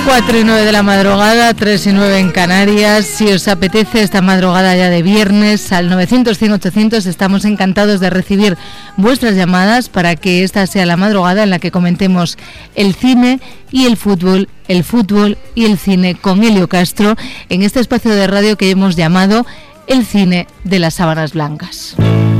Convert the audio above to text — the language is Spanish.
4:09 de la madrugada, 3:09 en Canarias. Si os apetece esta madrugada ya de viernes, al 900-100-800 estamos encantados de recibir vuestras llamadas para que esta sea la madrugada en la que comentemos el cine y el fútbol y el cine con Elio Castro en este espacio de radio que hemos llamado El Cine de las Sábanas Blancas.